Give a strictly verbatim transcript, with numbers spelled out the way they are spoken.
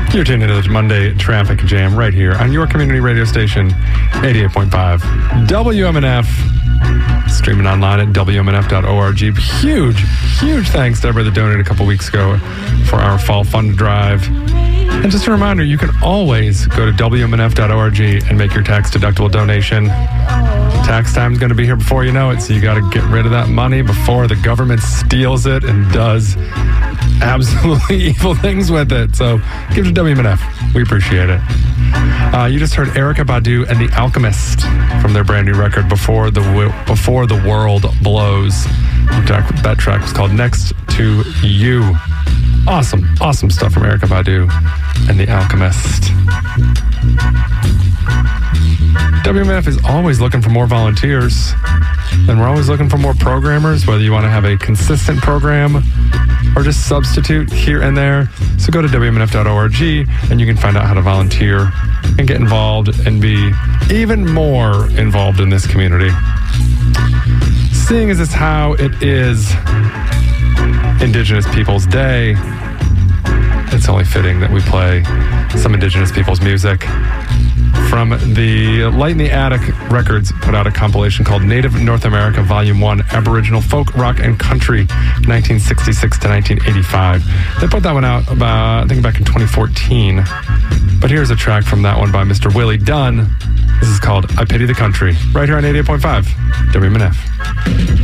You're tuned into the Monday Traffic Jam right here on your community radio station, eighty-eight point five W M N F. Streaming online at W M N F dot org. Huge, huge thanks to everybody that donated a couple weeks ago for our Fall Fund Drive. And just a reminder, you can always go to W M N F dot org and make your tax-deductible donation. Tax time is going to be here before you know it, so you got to get rid of that money before the government steals it and does absolutely evil things with it. So give it to W M N F. We appreciate it. Uh, you just heard Erykah Badu and The Alchemist from their brand new record, Before the Before the World Blows. That track was called Next to You. Awesome, awesome stuff from Erykah Badu and The Alchemist. W M N F is always looking for more volunteers, and we're always looking for more programmers, whether you want to have a consistent program or just substitute here and there. So go to W M N F dot org and you can find out how to volunteer and get involved and be even more involved in this community. Seeing as it's how it is Indigenous Peoples Day, it's only fitting that we play some Indigenous Peoples music. From the Light in the Attic Records, put out a compilation called Native North America Volume one, Aboriginal Folk, Rock, and Country, nineteen sixty-six to nineteen eighty-five. They put that one out about, I think, back in twenty fourteen. But here's a track from that one by Mister Willie Dunn. This is called I Pity the Country, right here on eighty-eight point five W M N F.